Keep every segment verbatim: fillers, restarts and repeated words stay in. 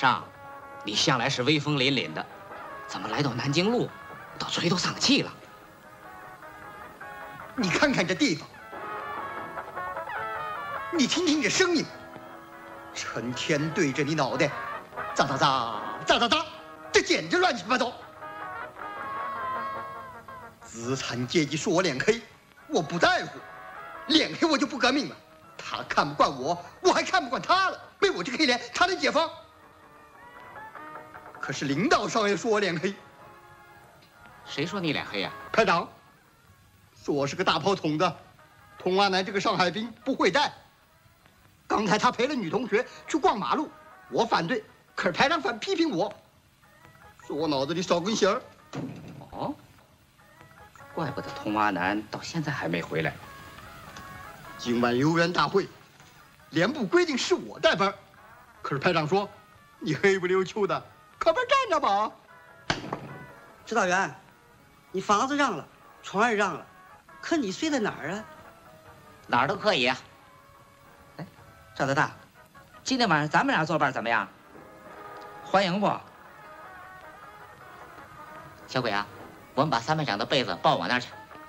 上，你向来是威风凛凛的，怎么来到南京路，都垂头丧气了？ 你看看这地方，你听听这声音，成天对着你脑袋，咋咋咋咋咋咋，这简直乱七八糟。资产阶级说我脸黑，我不在乎，脸黑我就不革命了。他看不惯我，我还看不惯他了。被我这黑脸，他能解放？可是领导上也说我脸黑。 谁说你脸黑呀？ 排长说我是个大炮筒子，童阿南这个上海兵不会带。刚才他陪了女同学去逛马路，我反对，可是排长反批评我，说我脑子里少根弦儿。 哦，怪不得童阿南到现在还没回来。 今晚游园大会，连部规定是我带班，可是排长说你黑不溜秋的，靠边站着吧。 指导员，你房子让了，床也让了，可你睡在哪儿啊？ 哪儿都可以啊。 哎，赵大大，今天晚上咱们俩作伴怎么样？欢迎不？ 小鬼啊，我们把三班长的被子抱我那儿去。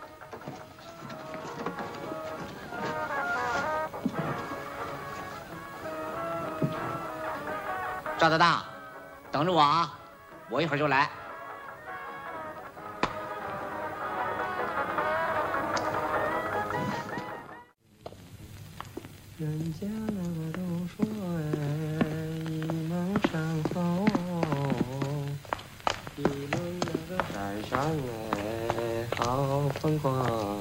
赵大大，等着我啊，我一会儿就来。 人家那个都说哎，一梦山后，一梦那个山上哎，好风光。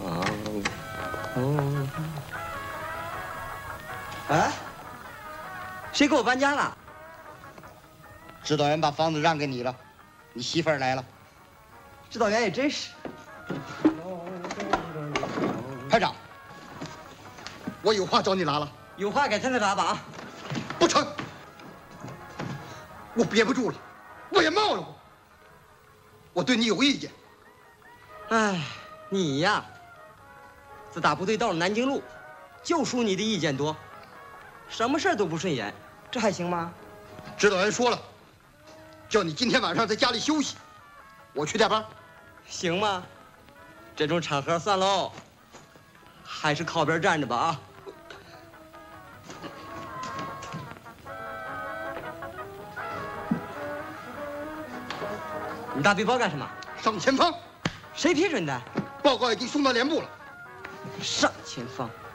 哦， 哎，谁给我搬家了？ 指导员把房子让给你了，你媳妇儿来了。 指导员也真是。 排长，我有话找你拉了。 有话改天再打吧啊！ 不成，我憋不住了，我也冒了我，我对你有意见。 哎，你呀，自打部队到了南京路，就属你的意见多，什么事儿都不顺眼，这还行吗？ 指导员说了，叫你今天晚上在家里休息，我去带班。 行吗？这种场合算喽，还是靠边站着吧啊！你大背包干什么？ 上前方。 谁批准的？ 报告已经送到连部了。 上前方。